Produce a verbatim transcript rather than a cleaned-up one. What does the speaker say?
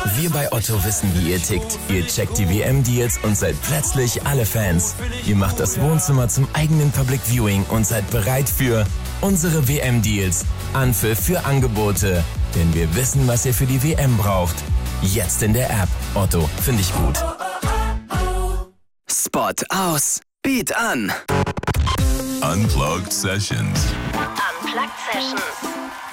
Wir bei Otto wissen, wie ihr tickt. Ihr checkt die W M-Deals und seid plötzlich alle Fans. Ihr macht das Wohnzimmer zum eigenen Public Viewing und seid bereit für unsere W M-Deals. Anpfiff für Angebote. Denn wir wissen, was ihr für die W M braucht. Jetzt in der App. Otto, finde ich gut. Spot aus. Beat an. Unplugged Sessions. Unplugged Sessions.